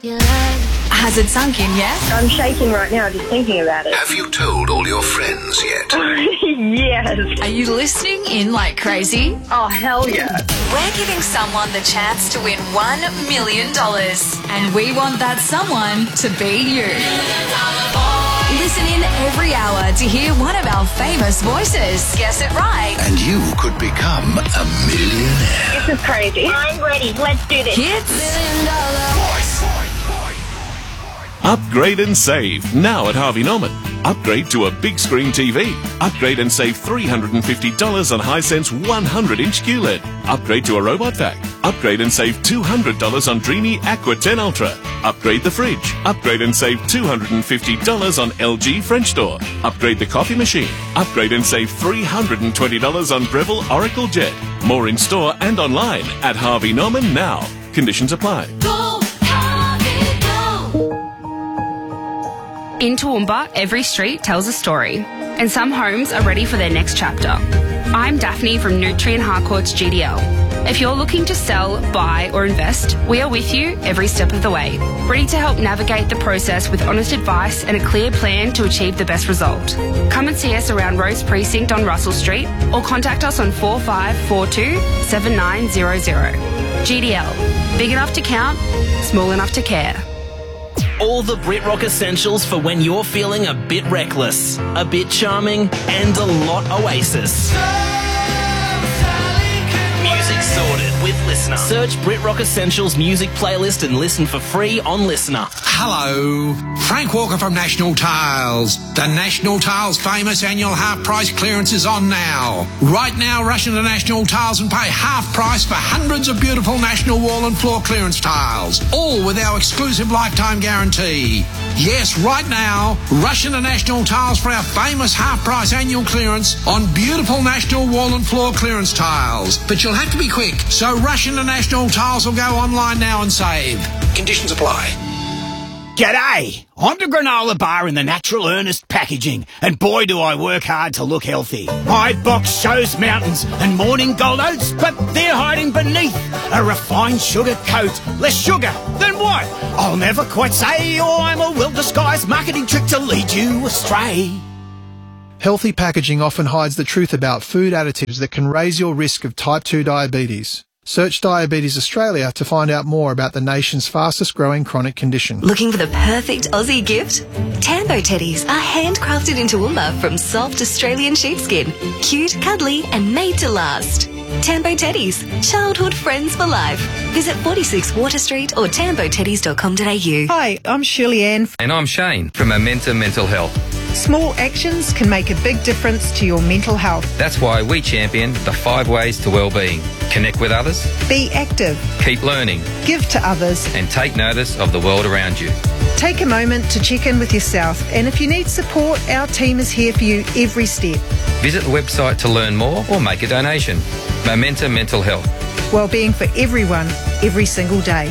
Has it sunk in yet? I'm shaking right now just thinking about it. Have you told all your friends yet? Yes. Are you listening in like crazy? Oh, hell yeah. We're giving someone the chance to win $1 million. And we want that someone to be you. Listen in every hour to hear one of our famous voices. Guess it right. And you could become a millionaire. This is crazy. I'm ready. Let's do this. Kids, Upgrade and save now at Harvey Norman. Upgrade to a big screen TV. Upgrade and save $350 on Hisense 100-inch QLED. Upgrade to a robot vac. Upgrade and save $200 on Dreamy Aqua 10 Ultra. Upgrade the fridge. Upgrade and save $250 on LG French door. Upgrade the coffee machine. Upgrade and save $320 on Breville Oracle Jet. More in store and online at Harvey Norman now. Conditions apply. In Toowoomba, every street tells a story, and some homes are ready for their next chapter. I'm Daphne from Nutrien Harcourt's GDL. If you're looking to sell, buy or invest, we are with you every step of the way, ready to help navigate the process with honest advice and a clear plan to achieve the best result. Come and see us around Rose Precinct on Russell Street or contact us on 4542 7900. GDL, big enough to count, small enough to care. All the BritRock essentials for when you're feeling a bit reckless, a bit charming, and a lot Oasis. Music sorted with Listener. Search BritRock Essentials music playlist and listen for free on Listener. Hello, Frank Walker from National Tiles. The National Tiles famous annual half price clearance is on now. Right now, rush into National Tiles and pay half price for hundreds of beautiful National wall and floor clearance tiles, all with our exclusive lifetime guarantee. Yes, right now, rush into National Tiles for our famous half price annual clearance on beautiful National wall and floor clearance tiles. But you'll have to be quick, so rush into National Tiles or go online now and save. Conditions apply. G'day! I'm the granola bar in the Natural Earnest packaging, and boy do I work hard to look healthy. My box shows mountains and morning gold oats, but they're hiding beneath a refined sugar coat. Less sugar, then what? I'll never quite say, or I'm a well-disguised marketing trick to lead you astray. Healthy packaging often hides the truth about food additives that can raise your risk of type 2 diabetes. Search Diabetes Australia to find out more about the nation's fastest growing chronic condition. Looking for the perfect Aussie gift? Tambo Teddies are handcrafted in Toowoomba from soft Australian sheepskin. Cute, cuddly and made to last. Tambo Teddies, childhood friends for life. Visit 46 Water Street or tamboteddies.com.au. Hi, I'm Shirley Ann. And I'm Shane from Amenta Mental Health. Small actions can make a big difference to your mental health. That's why we champion the 5 ways to well-being. Connect with others. Be active. Keep learning. Give to others. And take notice of the world around you. Take a moment to check in with yourself, and if you need support, our team is here for you every step. Visit the website to learn more or make a donation. Momenta Mental Health. Wellbeing for everyone, every single day.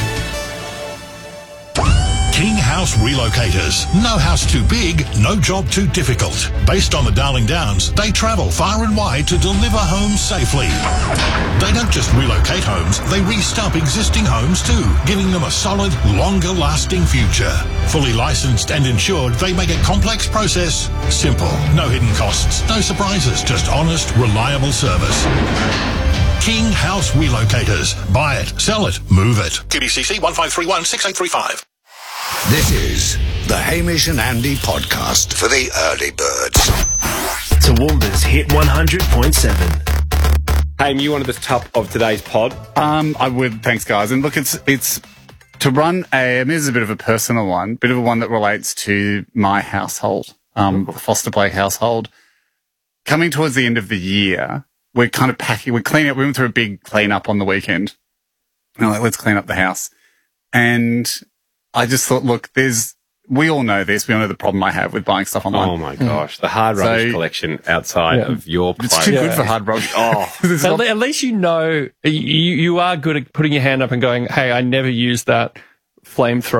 King House Relocators. No house too big, no job too difficult. Based on the Darling Downs, they travel far and wide to deliver homes safely. They don't just relocate homes, they restump existing homes too, giving them a solid, longer-lasting future. Fully licensed and insured, they make a complex process simple. No hidden costs, no surprises, just honest, reliable service. King House Relocators. Buy it, sell it, move it. QBCC 1531 6835. This is the Hamish and Andy podcast for the early birds. Toowoomba's Hit 100.7. Hey, you wanted the top of today's pod? I would. Thanks, guys. And look, it's to run this is a bit of a personal one, bit of a one that relates to my household, the Foster Blake household. Coming towards the end of the year, we're kind of packing, we're cleaning up. We went through a big clean up on the weekend. And I'm like, let's clean up the house. And I just thought, look, we all know this. We all know the problem I have with buying stuff online. Oh my gosh. The hard rubbish collection outside of your place. It's too good for hard rubbish. Oh, at least you know, you are good at putting your hand up and going, hey, I never used that flamethrower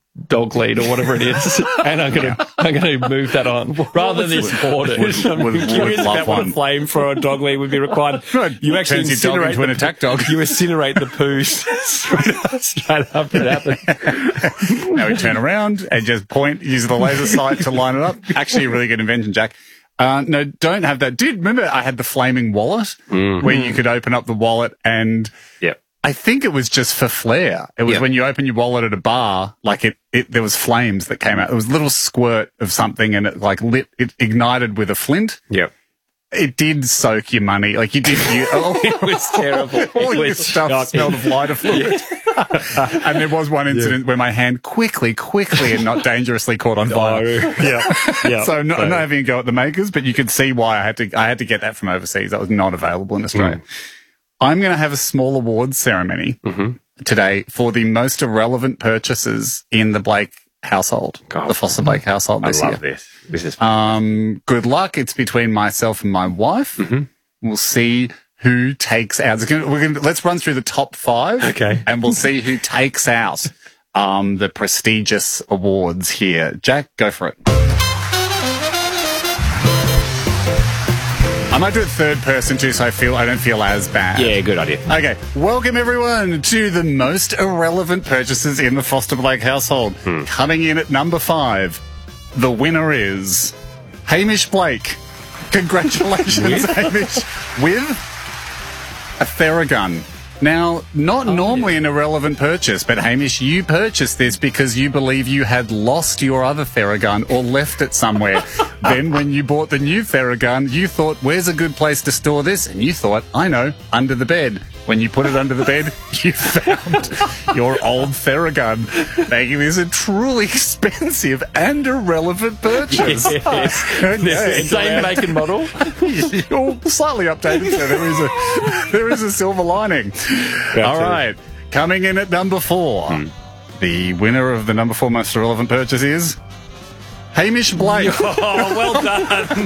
dog lead or whatever it is, and I'm gonna move that on rather than this board. I'm curious about what a flamethrower dog lead would be required. You actually turns your dog into an attack dog. You incinerate the poo straight up and out. Now we turn around and just point, use the laser sight to line it up. Actually, a really good invention, Jack. No, don't have that. Remember I had the flaming wallet where you could open up the wallet and I think it was just for flair. It was when you open your wallet at a bar, like there was flames that came out. It was a little squirt of something and it ignited with a flint. Yep. It did soak your money. Like it was terrible. All your stuff smelled of lighter fluid. And there was one incident where my hand quickly and not dangerously caught on fire. So not having a go at the makers, but you could see why I had to get that from overseas. That was not available in Australia. I'm going to have a small awards ceremony today for the most irrelevant purchases in the Blake household, the Foster Blake household this year. I love this. This is good luck. It's between myself and my wife. We'll see who takes out. Let's run through the top 5, and we'll see who takes out the prestigious awards here. Jack, go for it. I might do it third person too, so I don't feel as bad. Yeah, good idea. Okay, welcome everyone to the most irrelevant purchases in the Foster Blake household. Coming in at number 5, the winner is Hamish Blake. Congratulations, Hamish, with a Theragun. Now, not normally an irrelevant purchase, but Hamish, you purchased this because you believe you had lost your other Theragun or left it somewhere. Then when you bought the new Theragun, you thought, where's a good place to store this? And you thought, I know, under the bed. When you put it under the bed, you found your old Theragun, making this a truly expensive and irrelevant purchase. Same make and model? Slightly updated, so there is a silver lining. All right, coming in at number 4, the winner of the number 4 most irrelevant purchase is Hamish Blake. Oh, well done.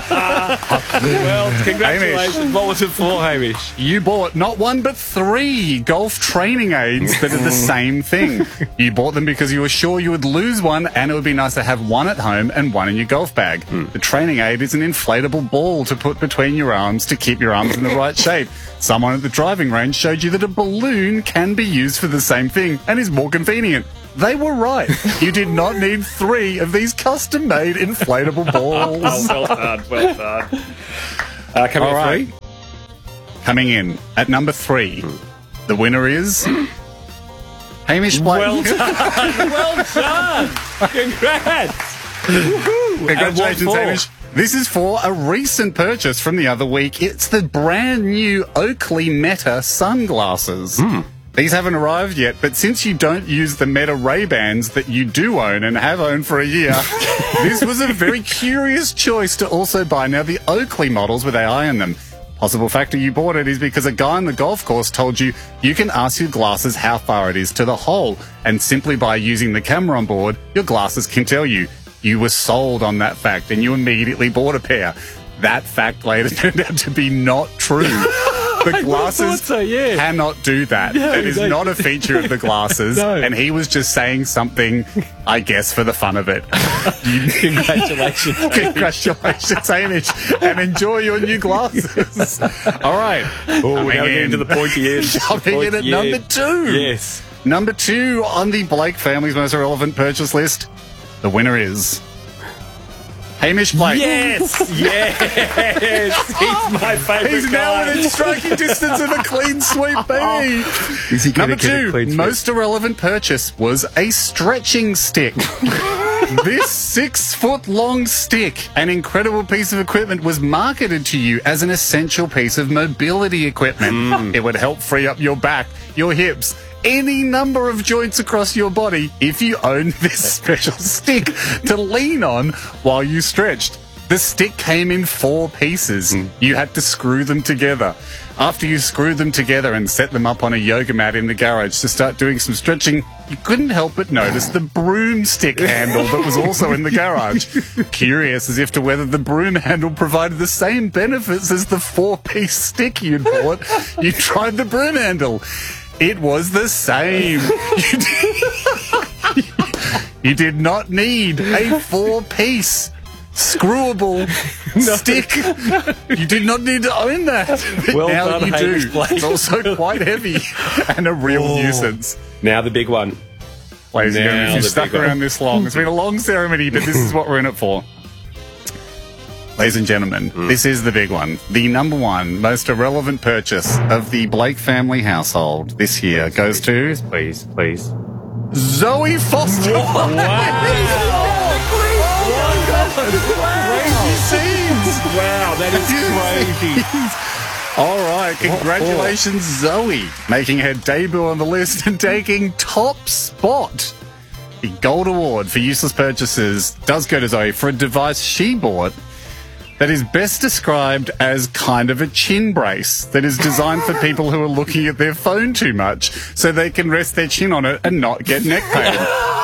Well, congratulations. Hamish, what was it for, Hamish? You bought not 1 but 3 golf training aids that are the same thing. You bought them because you were sure you would lose one and it would be nice to have one at home and one in your golf bag. The training aid is an inflatable ball to put between your arms to keep your arms in the right shape. Someone at the driving range showed you that a balloon can be used for the same thing and is more convenient. They were right. You did not need 3 of these custom-made inflatable balls. Well done. Coming 3. Coming in at number 3, the winner is Hamish Blake. Well done. Well done. Congrats. Congratulations, Hamish. This is for a recent purchase from the other week. It's the brand new Oakley Meta sunglasses. These haven't arrived yet, but since you don't use the Meta Ray-Bans that you do own and have owned for a year, this was a very curious choice to also buy now the Oakley models with AI in them. Possible factor you bought it is because a guy on the golf course told you you can ask your glasses how far it is to the hole, and simply by using the camera on board, your glasses can tell you. You were sold on that fact and you immediately bought a pair. That fact later turned out to be not true. The glasses cannot do that. That is not a feature of the glasses. And he was just saying something, I guess, for the fun of it. Congratulations. Congratulations, Hamish. And enjoy your new glasses. All right. Oh, we're getting to the pointy end. Coming in at number 2. Yes. Number 2 on the Blake family's most irrelevant purchase list. The winner is Hamish Blake. Yes, he's my favourite guy. He's now within striking distance of a clean sweep, baby. Is he Number 2, most irrelevant purchase was a stretching stick. This 6-foot-long stick, an incredible piece of equipment, was marketed to you as an essential piece of mobility equipment. It would help free up your back, your hips, any number of joints across your body if you owned this special stick to lean on while you stretched. The stick came in 4 pieces. You had to screw them together. After you screwed them together and set them up on a yoga mat in the garage to start doing some stretching, you couldn't help but notice the broomstick handle that was also in the garage. Curious as if to whether the broom handle provided the same benefits as the 4-piece stick you'd bought, you tried the broom handle. It was the same. You did not need a 4-piece screwable stick. You did not need to own that. But Well now done, you Hamish do. Blake. It's also quite heavy and a real nuisance. Now the big one. Ladies and gentlemen, if you've the stuck big one. around this long, it's been a long ceremony, but this is what we're in it for. Ladies and gentlemen, this is the big one. The number one most irrelevant purchase of the Blake family household this year goes to... Please. Zoe Foster. Crazy scenes. Wow, that is crazy. All right, congratulations, Zoe, making her debut on the list and taking top spot. The Gold Award for useless purchases does go to Zoe for a device she bought that is best described as kind of a chin brace that is designed for people who are looking at their phone too much so they can rest their chin on it and not get neck pain.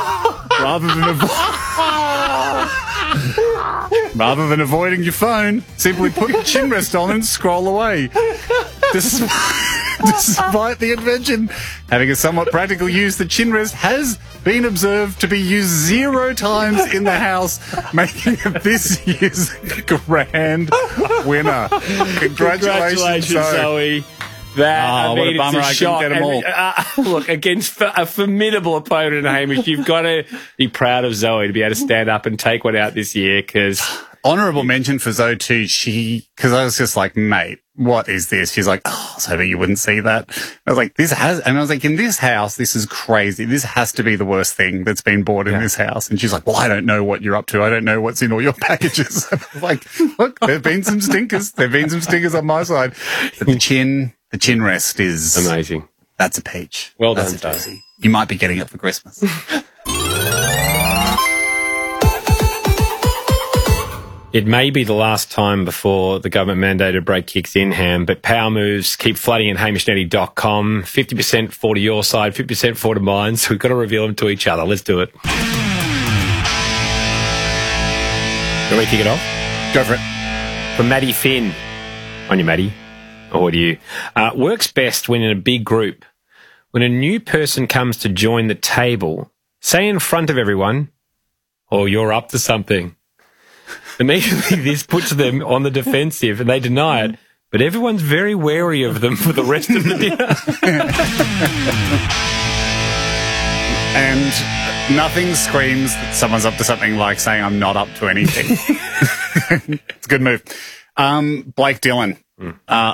Rather than avoiding your phone, simply put the chin rest on and scroll away. Despite the invention having a somewhat practical use, the chin rest has been observed to be used 0 times in the house, making it this year's grand winner. Congratulations, Zoe. That, what a bummer I couldn't get them all. Look, against a formidable opponent, Hamish, you've got to be proud of Zoe to be able to stand up and take one out this year, because... Honourable mention for Zoe too, because I was just like, mate, what is this? She's like, I was hoping you wouldn't see that. I was like, in this house, this is crazy. This has to be the worst thing that's been bought in this house. And she's like, well, I don't know what you're up to. I don't know what's in all your packages. I was like, look, there've been some stinkers. There've been some stinkers on my side. But the chin rest is amazing. That's a peach. Well done, Daisy. You might be getting it for Christmas. It may be the last time before the government-mandated break kicks in, Ham, but power moves keep flooding in hamishnetty.com. 50% fall to your side, 50% fall to mine, so we've got to reveal them to each other. Let's do it. Can we kick it off? Go for it. From Maddie Finn. On you, Maddie. Or do you? Works best when in a big group. When a new person comes to join the table, say in front of everyone, oh, you're up to something. Immediately, this puts them on the defensive, and they deny it, but everyone's very wary of them for the rest of the dinner. And nothing screams that someone's up to something like saying, I'm not up to anything. It's a good move. Blake Dillon.